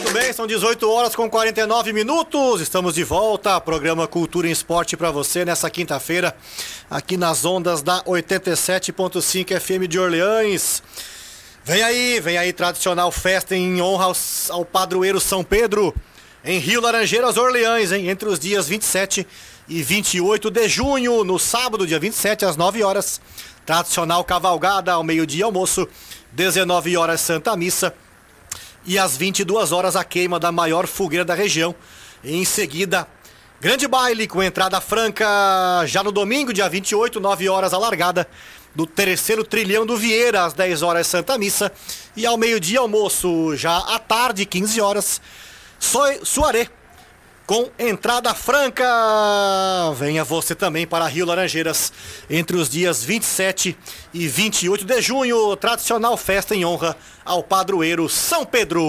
Muito bem, são 18 horas com 49 minutos. Estamos de volta. Programa Cultura em Esporte para você nessa quinta-feira, aqui nas ondas da 87.5 FM de Orleans. Vem aí, tradicional festa em honra ao padroeiro São Pedro, em Rio Laranjeiras, Orleans, hein? Entre os dias 27 e 28 de junho, no sábado, dia 27, às 9 horas. Tradicional cavalgada, ao meio-dia, almoço, 19 horas, Santa Missa. E às 22 horas, a queima da maior fogueira da região. E em seguida, grande baile com entrada franca já no domingo, dia 28, 9 horas, a largada do terceiro trilhão do Vieira, às 10 horas, Santa Missa. E ao meio-dia, almoço, já à tarde, 15 horas, soirée com entrada franca. Venha você também para Rio Laranjeiras entre os dias 27 e 28 de junho. Tradicional festa em honra ao padroeiro São Pedro.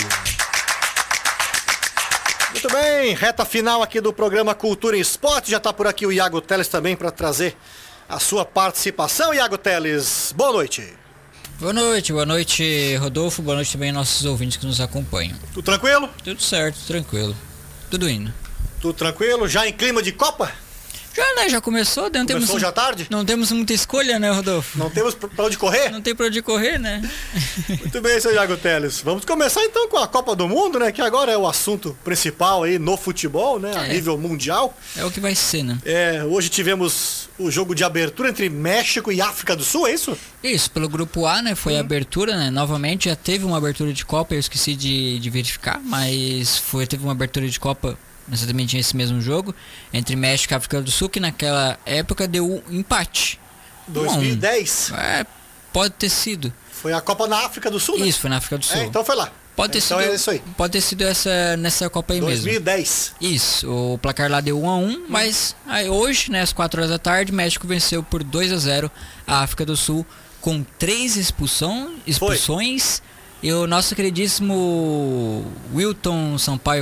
Muito bem, reta final aqui do programa Cultura em Esporte. Já está por aqui o Iago Teles também para trazer a sua participação. Iago Teles, boa noite. Boa noite, Rodolfo. Boa noite também aos nossos ouvintes que nos acompanham. Tudo tranquilo? Tudo certo, tranquilo. Tudo indo. Tudo tranquilo? Já em clima de Copa? Já, né? Já começou. Começou hoje à tarde? Não temos muita escolha, né, Rodolfo? Não temos pra onde correr? Não tem pra onde correr, né? Muito bem, seu Iago Teles. Vamos começar então com a Copa do Mundo, né? Que agora é o assunto principal aí no futebol, né? A nível mundial. É o que vai ser, né? Hoje tivemos o jogo de abertura entre México e África do Sul, é isso? Isso, pelo grupo A, né? Foi a abertura, né? Novamente já teve uma abertura de Copa, eu esqueci de verificar, mas teve uma abertura de Copa exatamente nesse mesmo jogo, entre México e África do Sul, que naquela época deu um empate. 2010? Pode ter sido. Foi a Copa na África do Sul, né? Isso, foi na África do Sul. Então foi lá. Pode ter sido, é isso aí. Pode ter sido nessa Copa aí 2010. mesmo. Isso, o placar lá deu 1-1, mas aí hoje, né, às 4 horas da tarde, México venceu por 2-0 a África do Sul, com 3 expulsões. E o nosso queridíssimo Wilton Sampaio